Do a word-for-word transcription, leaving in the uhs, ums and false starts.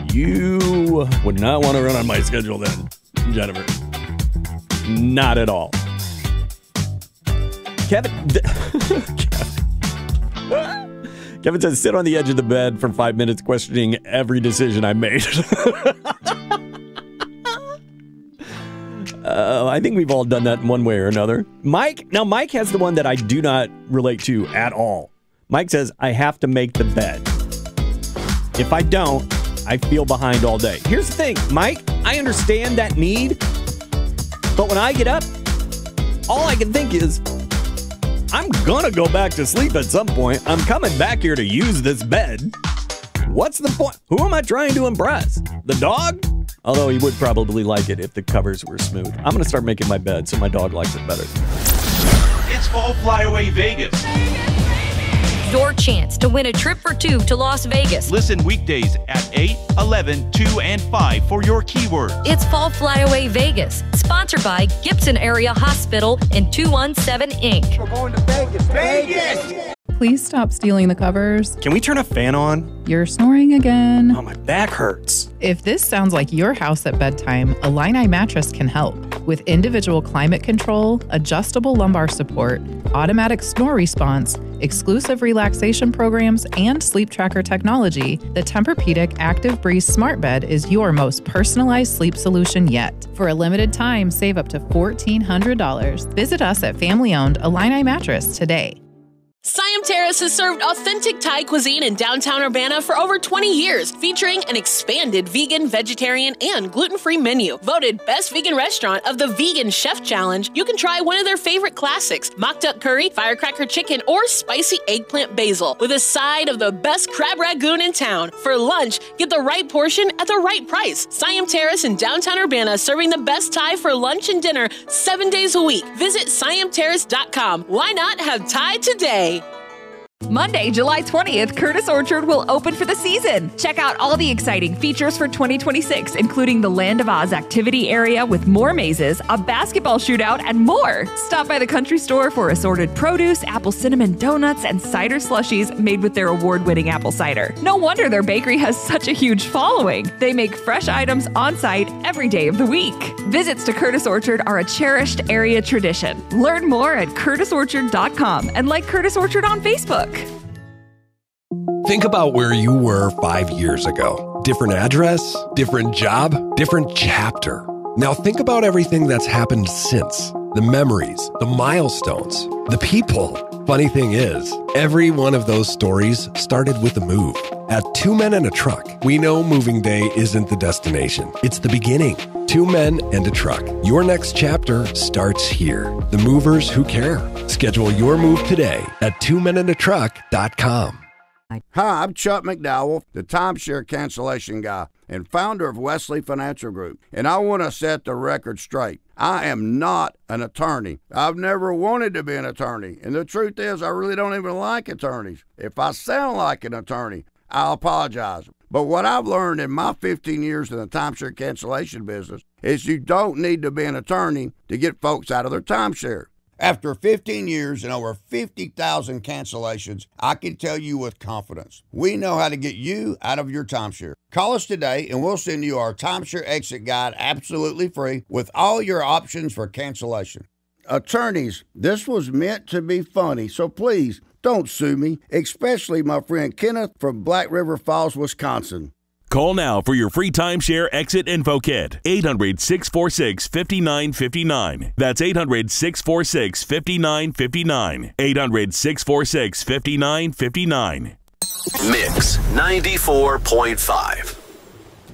You would not want to run on my schedule then, Jennifer. Not at all. Kevin, Kevin says, sit on the edge of the bed for five minutes questioning every decision I made. uh, I think we've all done that in one way or another. Mike, now Mike has the one that I do not relate to at all. Mike says, I have to make the bed. If I don't, I feel behind all day. Here's the thing, Mike, I understand that need, but when I get up, all I can think is, I'm gonna go back to sleep at some point. I'm coming back here to use this bed. What's the point? Who am I trying to impress? The dog? Although he would probably like it if the covers were smooth. I'm gonna start making my bed so my dog likes it better. It's Fall Flyaway Vegas. Your chance to win a trip for two to Las Vegas. Listen weekdays at eight, eleven, two, and five for your keywords. It's Fall Flyaway Vegas, sponsored by Gibson Area Hospital and two one seven Incorporated. We're going to Vegas. Vegas! Please stop stealing the covers. Can we turn a fan on? You're snoring again. Oh, my back hurts. If this sounds like your house at bedtime, Illini Mattress can help. With individual climate control, adjustable lumbar support, automatic snore response, exclusive relaxation programs, and sleep tracker technology, the Tempur-Pedic Active Breeze Smart Bed is your most personalized sleep solution yet. For a limited time, save up to fourteen hundred dollars. Visit us at family-owned Illini Mattress today. Siam Terrace has served authentic Thai cuisine in downtown Urbana for over twenty years, featuring an expanded vegan, vegetarian, and gluten-free menu. Voted Best Vegan Restaurant of the Vegan Chef Challenge, you can try one of their favorite classics, mock duck curry, firecracker chicken, or spicy eggplant basil, with a side of the best crab ragoon in town. For lunch, get the right portion at the right price. Siam Terrace in downtown Urbana, serving the best Thai for lunch and dinner seven days a week. Visit siam terrace dot com. Why not have Thai today? Monday, July twentieth, Curtis Orchard will open for the season. Check out all the exciting features for twenty twenty-six, including the Land of Oz activity area with more mazes, a basketball shootout, and more. Stop by the country store for assorted produce, apple cinnamon donuts, and cider slushies made with their award-winning apple cider. No wonder their bakery has such a huge following. They make fresh items on site every day of the week. Visits to Curtis Orchard are a cherished area tradition. Learn more at curtis orchard dot com and like Curtis Orchard on Facebook. Think about where you were five years ago. Different address, different job, different chapter. Now think about everything that's happened since. The memories, the milestones, the people. Funny thing is, every one of those stories started with a move. At Two Men and a Truck, we know moving day isn't the destination. It's the beginning. Two Men and a Truck. Your next chapter starts here. The movers who care. Schedule your move today at two men and a truck dot com. Hi, I'm Chuck McDowell, the timeshare cancellation guy and founder of Wesley Financial Group, and I want to set the record straight. I am not an attorney. I've never wanted to be an attorney, and the truth is I really don't even like attorneys. If I sound like an attorney, I'll apologize. But what I've learned in my fifteen years in the timeshare cancellation business is you don't need to be an attorney to get folks out of their timeshare. After fifteen years and over fifty thousand cancellations, I can tell you with confidence, we know how to get you out of your timeshare. Call us today and we'll send you our timeshare exit guide absolutely free with all your options for cancellation. Attorneys, this was meant to be funny, so please don't sue me, especially my friend Kenneth from Black River Falls, Wisconsin. Call now for your free timeshare exit info kit. eight hundred, six four six, five nine five nine. That's eight hundred, six four six, five nine five nine. eight hundred, six four six, five nine five nine. Mix ninety-four point five.